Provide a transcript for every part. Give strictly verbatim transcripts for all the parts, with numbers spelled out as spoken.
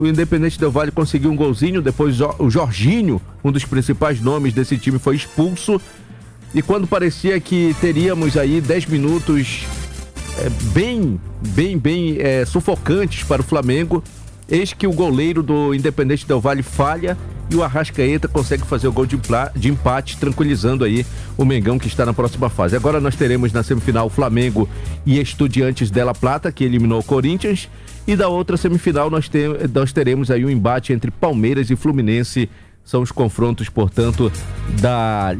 o Independente Del Valle conseguiu um golzinho, depois o Jorginho, um dos principais nomes desse time, foi expulso. E quando parecia que teríamos aí dez minutos é, bem, bem, bem é, sufocantes para o Flamengo, eis que o goleiro do Independente Del Valle falha e o Arrascaeta consegue fazer o gol de, de empate, tranquilizando aí o Mengão, que está na próxima fase. Agora nós teremos na semifinal Flamengo e Estudiantes de La Plata, que eliminou o Corinthians, e da outra semifinal nós, te, nós teremos aí um embate entre Palmeiras e Fluminense. São os confrontos, portanto, da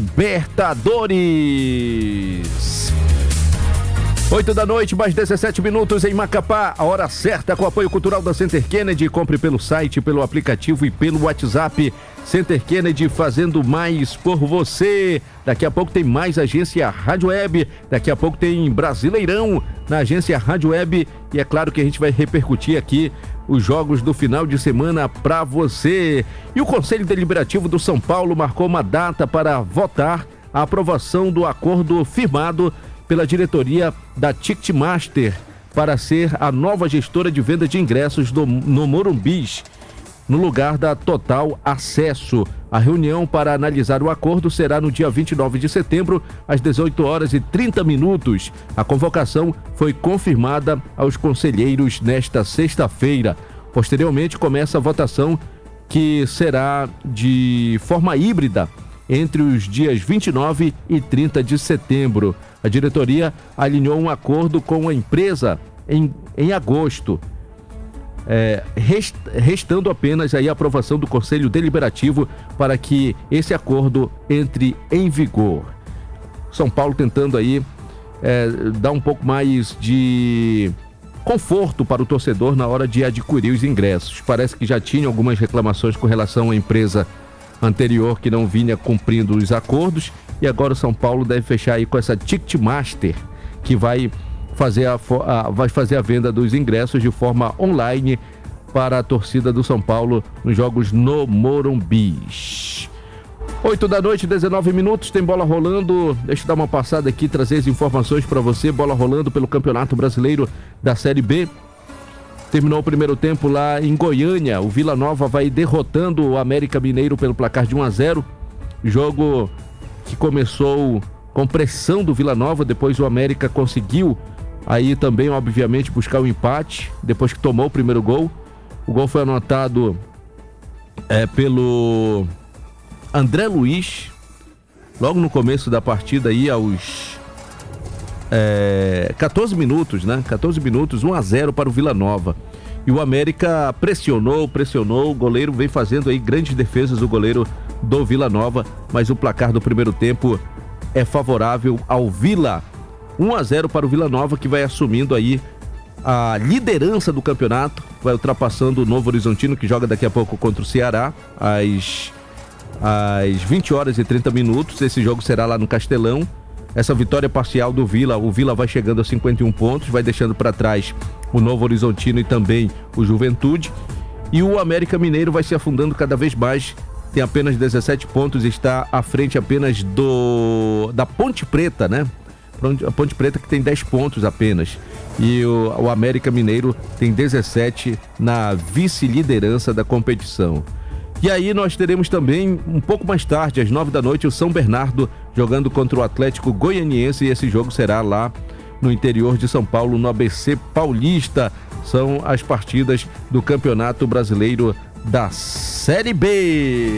Libertadores. oito da noite, mais dezessete minutos em Macapá, a hora certa com o apoio cultural da Center Kennedy. Compre pelo site, pelo aplicativo e pelo WhatsApp. Center Kennedy, fazendo mais por você. Daqui a pouco tem mais agência Rádio Web, daqui a pouco tem Brasileirão na agência Rádio Web, e é claro que a gente vai repercutir aqui os jogos do final de semana para você. E o Conselho Deliberativo do São Paulo marcou uma data para votar a aprovação do acordo firmado pela diretoria da Ticketmaster para ser a nova gestora de venda de ingressos do, no Morumbi, no lugar da Total Acesso. A reunião para analisar o acordo será no dia vinte e nove de setembro, às dezoito horas e trinta minutos. A convocação foi confirmada aos conselheiros nesta sexta-feira. Posteriormente, começa a votação, que será de forma híbrida entre os dias vinte e nove e trinta de setembro. A diretoria alinhou um acordo com a empresa em, em agosto, é, rest, restando apenas aí a aprovação do Conselho Deliberativo para que esse acordo entre em vigor. São Paulo tentando aí é, dar um pouco mais de conforto para o torcedor na hora de adquirir os ingressos. Parece que já tinha algumas reclamações com relação à empresa anterior que não vinha cumprindo os acordos, e agora o São Paulo deve fechar aí com essa Ticketmaster, que vai fazer a, a, vai fazer a venda dos ingressos de forma online para a torcida do São Paulo nos jogos no Morumbi. oito da noite, dezenove minutos, tem bola rolando. Deixa eu dar uma passada aqui, trazer as informações para você. Bola rolando pelo Campeonato Brasileiro da Série B. Terminou o primeiro tempo lá em Goiânia. O Vila Nova vai derrotando o América Mineiro pelo placar de um a zero. Jogo que começou com pressão do Vila Nova, depois o América conseguiu aí também, obviamente, buscar o empate, depois que tomou o primeiro gol. O gol foi anotado é, pelo André Luiz, logo no começo da partida aí, aos é, catorze minutos, né? catorze minutos, um a zero para o Vila Nova. E o América pressionou, pressionou, o goleiro vem fazendo aí grandes defesas, o goleiro do Vila Nova, mas o placar do primeiro tempo é favorável ao Vila. um a zero para o Vila Nova, que vai assumindo aí a liderança do campeonato, vai ultrapassando o Novo Horizontino, que joga daqui a pouco contra o Ceará, às, às vinte horas e trinta minutos. Esse jogo será lá no Castelão. Essa vitória parcial do Vila, o Vila vai chegando a cinquenta e um pontos, vai deixando para trás o Novo Horizontino e também o Juventude. E o América Mineiro vai se afundando cada vez mais, tem apenas dezessete pontos, está à frente apenas do da Ponte Preta, né? A Ponte Preta, que tem dez pontos apenas. E o, o América Mineiro tem dezessete na vice-liderança da competição. E aí nós teremos também, um pouco mais tarde, às nove da noite, o São Bernardo jogando contra o Atlético Goianiense, e esse jogo será lá no interior de São Paulo, no A B C Paulista. São as partidas do Campeonato Brasileiro da Série B.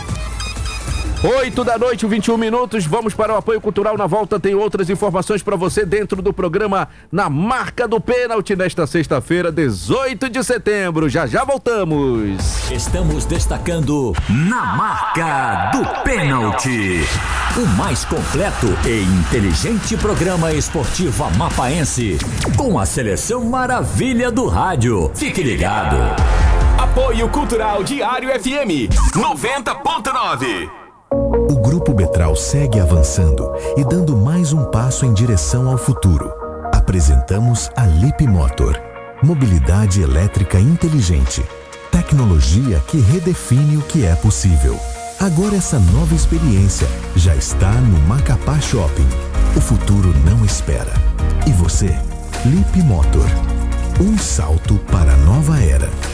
oito da noite, vinte e um minutos, vamos para o apoio cultural. Na volta tem outras informações para você dentro do programa Na Marca do Pênalti, nesta sexta-feira, dezoito de setembro. Já já voltamos. Estamos destacando Na Marca do Pênalti, o mais completo e inteligente programa esportivo amapaense, com a seleção maravilha do rádio. Fique ligado. Apoio Cultural Diário F M noventa ponto nove. O Grupo Betral segue avançando e dando mais um passo em direção ao futuro. Apresentamos a Lip Motor. Mobilidade elétrica inteligente. Tecnologia que redefine o que é possível. Agora essa nova experiência já está no Macapá Shopping. O futuro não espera. E você? Lip Motor. Um salto para a nova era.